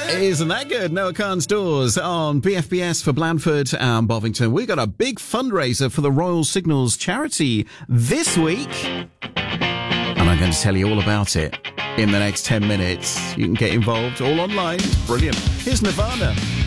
Isn't that good? Noah Khan Stores on BFBS for Blandford and Bovington. We got a big fundraiser for the Royal Signals charity this week. And I'm going to tell you all about it in the next 10 minutes. You can get involved all online. Brilliant. Here's Nirvana.